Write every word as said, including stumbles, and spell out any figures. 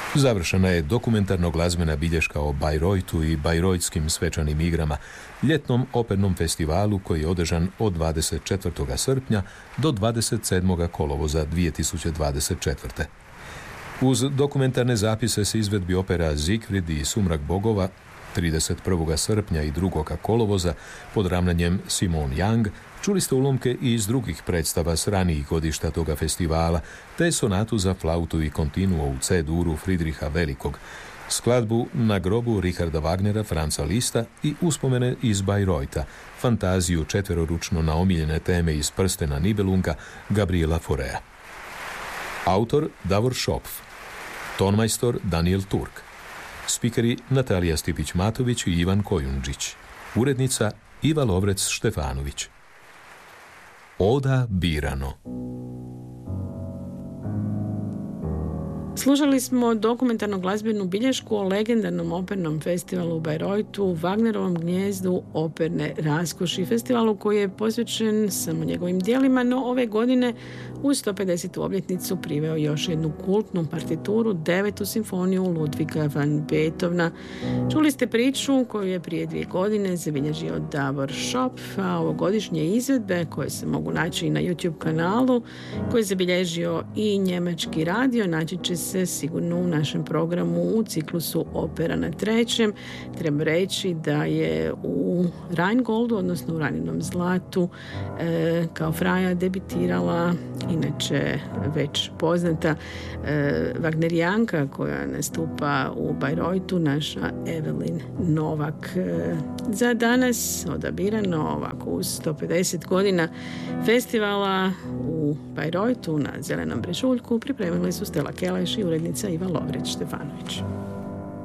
Završena je dokumentarno-glazbena bilješka o Bajreutu i bajrojtskim svečanim igrama, ljetnom opernom festivalu koji je održan od dvadeset četvrtog srpnja do dvadeset sedmog kolovoza dvije tisuće dvadeset četvrte. Uz dokumentarne zapise s izvedbi opera Zigfrid i Sumrak bogova trideset prvog srpnja i drugog kolovoza pod ravnanjem Simone Young, čuli ste ulomke i iz drugih predstava s ranijih godišta toga festivala, te sonatu za flautu i kontinuo u C-duru Fridriha Velikog, skladbu Na grobu Richarda Wagnera, Franza Lista i uspomene iz Bajreuta, fantaziju četveroručno na omiljene teme iz Prstena Nibelunga Gabriela Faurea. Autor Davor Šopf, tonmajstor Daniel Turk, spikeri Natalija Stipić-Matović i Ivan Kojundžić, urednica Iva Lovrec-Štefanović. Oda Birano. Slušali smo dokumentarnu glazbenu bilješku o legendarnom opernom festivalu u Bajreutu, Wagnerovom gnijezdu operne raskoši, festivalu koji je posvećen samo njegovim djelima, no ove godine u sto pedesetu obljetnicu priveo još jednu kultnu partituru, devetu simfoniju Ludviga van Beethovena. Čuli ste priču koju je prije dvije godine zabilježio Davor Šopf, a ovogodišnje izvedbe koje se mogu naći na YouTube kanalu, koji je zabilježio i njemački radio, naći će se sigurno u našem programu u ciklusu Opera na trećem. Treba reći da je u Rheingoldu, odnosno u Raninom zlatu, e, kao fraja debitirala inače već poznata e, Wagnerijanka koja nastupa u Bajreutu, naša Evelin Novak. E, za danas odabirano ovako uz sto pedeset godina festivala u Bajreutu na Zelenom brežuljku pripremili su Stella Keleš i urednica Iva Lovrec-Štefanović.